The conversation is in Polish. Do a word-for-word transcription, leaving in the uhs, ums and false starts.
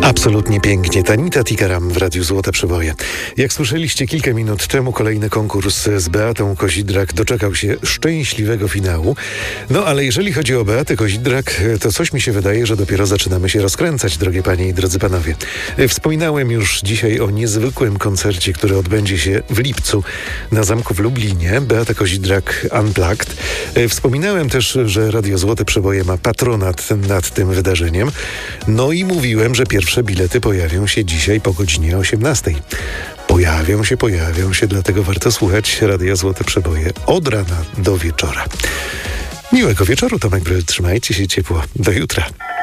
Absolutnie pięknie. Tanita Tikaram w Radiu Złote Przeboje. Jak słyszeliście kilka minut temu, kolejny konkurs z Beatą Kozidrak doczekał się szczęśliwego finału. No ale jeżeli chodzi o Beatę Kozidrak, to coś mi się wydaje, że dopiero zaczynamy się rozkręcać, drogie panie i drodzy panowie. Wspominałem już dzisiaj o niezwykłym koncercie, który odbędzie się w lipcu na Zamku w Lublinie. Beata Kozidrak Unplugged. Wspominałem też, że Radio Złote Przeboje ma patronat nad tym wydarzeniem. No i mówiłem, że pierwsze bilety pojawią się dzisiaj po godzinie osiemnastej. Pojawią się, pojawią się, dlatego warto słuchać Radia Złote Przeboje od rana do wieczora. Miłego wieczoru, Tomek Bryl, trzymajcie się ciepło. Do jutra.